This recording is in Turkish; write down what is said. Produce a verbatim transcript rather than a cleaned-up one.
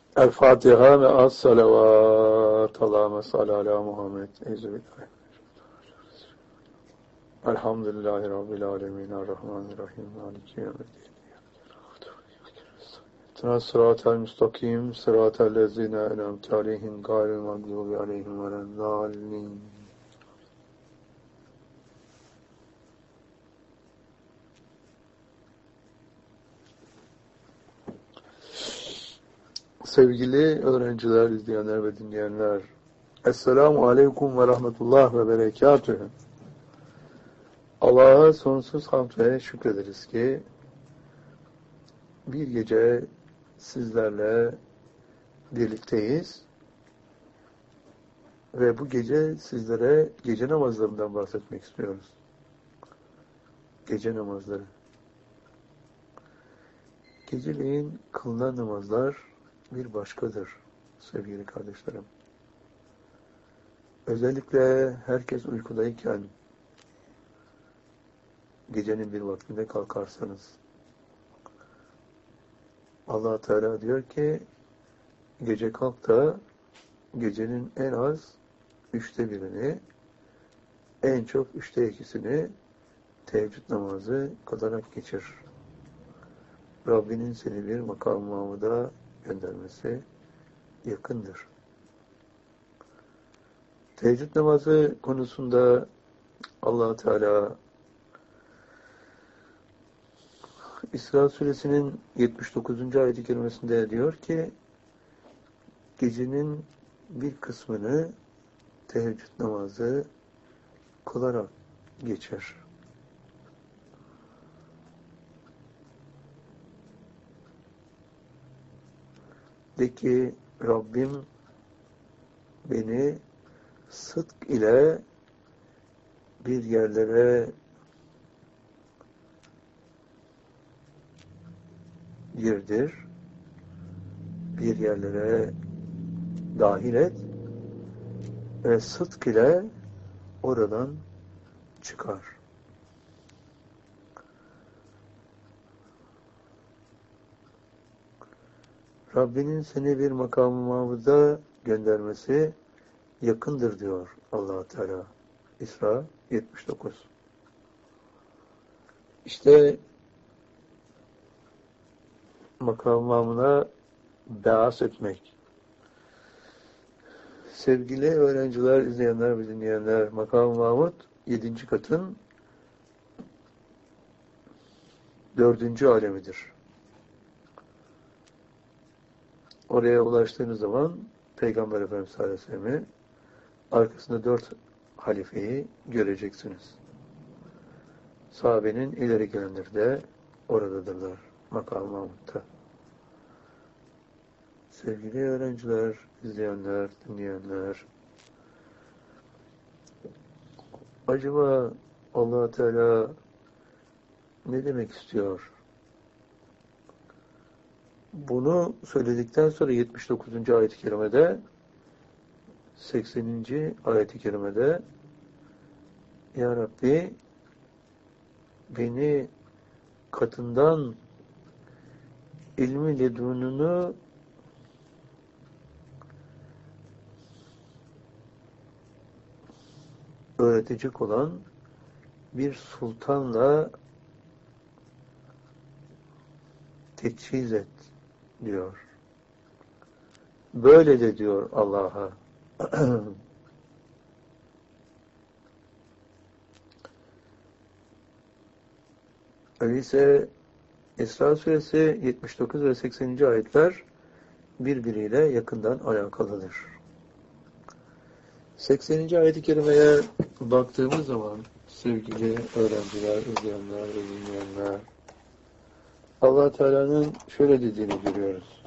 El Fatiha ve as salavat. Allahümme salli ala Muhammed. Eyzubillah. Elhamdülillahi Rabbil alemin. Errahmanirrahim. Maliki yevmiddin. Sıratel müstakim. Sıratel lezine en'amte aleyhim. Gayril mağdubi aleyhim veleddallin. Sevgili öğrenciler, izleyenler ve dinleyenler, Esselamu Aleyküm ve Rahmetullah ve Berekatühü. Allah'a sonsuz hamd ve şükrederiz ki bir gece sizlerle birlikteyiz ve bu gece sizlere gece namazlarından bahsetmek istiyoruz. Gece namazları. Geceleyin kılınan namazlar bir başkadır sevgili kardeşlerim. Özellikle herkes uykudayken gecenin bir vaktinde kalkarsanız Allah Teala diyor ki gece kalk da gecenin en az üçte birini, en çok üçte ikisini teheccüd namazı kılarak geçir. Rabbinin seni bir makam-ı mahmuda göndermesi yakındır. Teheccüd namazı konusunda Allah Teala İsra suresinin yetmiş dokuzuncu ayet-i kerimesinde diyor ki gecenin bir kısmını teheccüd namazı kılarak geçer. De ki Rabbim beni sıdk ile bir yerlere girdir, bir yerlere dahil et ve sıdk ile oradan çıkar. Rabbinin seni bir makam-ı mahmuda göndermesi yakındır diyor Allah Teala. İsra yetmiş dokuz. İşte makam-ı mahmuduna beas etmek. Sevgili öğrenciler, izleyenler ve dinleyenler, makam-ı mahmud yedinci katın dördüncü alemidir. Oraya ulaştığınız zaman Peygamber Efendimiz sallallahu aleyhi ve sellem'i arkasında dört halifeyi göreceksiniz. Sahabenin ileri gelenleri de oradadırlar. Makam-ı Mahmud'da. Sevgili öğrenciler, izleyenler, dinleyenler, acaba Allah Teala ne demek istiyor? Bunu söyledikten sonra yetmiş dokuzuncu ayet-i kerimede, sekseninci ayet-i kerimede Ya Rabbi beni katından ilmi ledununu öğretecek olan bir sultanla teçhiz et diyor. Böyle de diyor Allah'a. Öyleyse İsra suresi yetmiş dokuz ve sekseninci ayetler birbiriyle yakından alakalıdır. sekseninci ayet-i kerimeye baktığımız zaman sevgili öğrenciler, izleyenler ve dinleyenler, Allah Teala'nın şöyle dediğini görüyoruz.